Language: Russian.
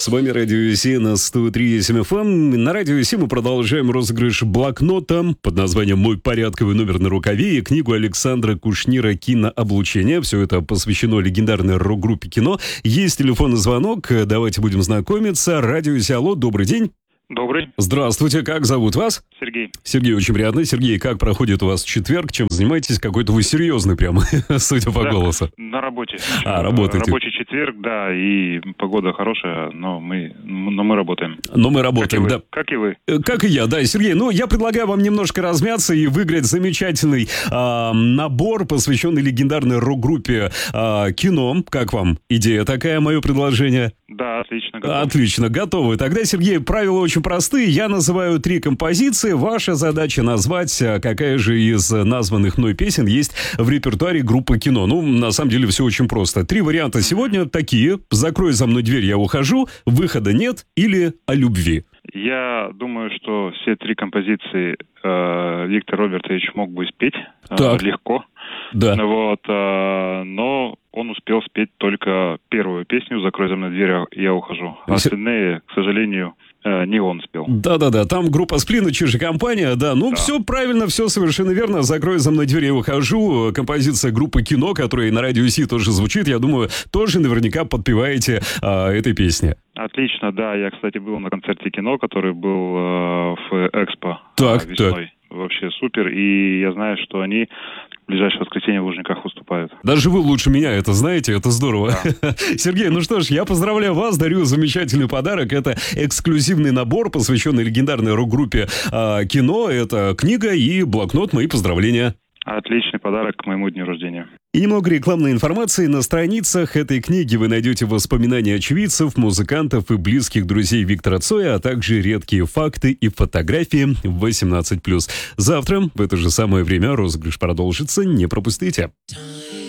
С вами Радио Си на 103.7 FM. На Радио Си мы продолжаем розыгрыш блокнота под названием «Мой порядковый номер на рукаве» и книгу Александра Кушнира «Кинооблучение». Все это посвящено легендарной рок-группе «Кино». Есть телефонный звонок, давайте будем знакомиться. Радио Си, алло, добрый день. Добрый. Здравствуйте, как зовут вас? Сергей. Сергей, очень приятно. Сергей, как проходит у вас четверг? Чем занимаетесь? Какой-то вы серьезный прямо, судя по голосу. На работе. Работаете. Рабочий четверг, да, и погода хорошая, но мы работаем. Но мы работаем, да. Как и вы. Как и я, да, Сергей. Ну, я предлагаю вам немножко размяться и выиграть замечательный набор, посвященный легендарной рок-группе «Кино». Как вам идея такая, мое предложение? Да, отлично. Готов. Отлично, готовы. Тогда, Сергей, правила очень простые. Я называю 3 композиции. Ваша задача назвать, какая же из названных мной песен есть в репертуаре группы «Кино». Ну, на самом деле, все очень просто. 3 варианта сегодня такие. «Закрой за мной дверь, я ухожу», «Выхода нет» или «О любви». Я думаю, что все 3 композиции Виктор Робертович мог бы спеть легко. Да. Но он успел спеть только первую песню «Закрой за мной дверь, я ухожу». А остальные, к сожалению, не он спел. Да-да-да, там группа «Сплин» и «Чижа компания», да. Ну, все правильно, все совершенно верно. «Закрой за мной дверь, я ухожу». Композиция группы «Кино», которая на Радио Си тоже звучит. Я думаю, тоже наверняка подпеваете этой песне. Отлично, да. Я, кстати, был на концерте «Кино», который был в Экспо весной. Вообще супер. И я знаю, что они в ближайшее воскресенье в Лужниках выступают. Даже вы лучше меня это знаете, это здорово. Да. Сергей, ну что ж, я поздравляю вас, дарю замечательный подарок. Это эксклюзивный набор, посвященный легендарной рок-группе «Кино». Это книга и блокнот. Мои поздравления. Отличный подарок к моему дню рождения. И немного рекламной информации. На страницах этой книги вы найдете воспоминания очевидцев, музыкантов и близких друзей Виктора Цоя, а также редкие факты и фотографии 18+. Завтра в это же самое время розыгрыш продолжится. Не пропустите.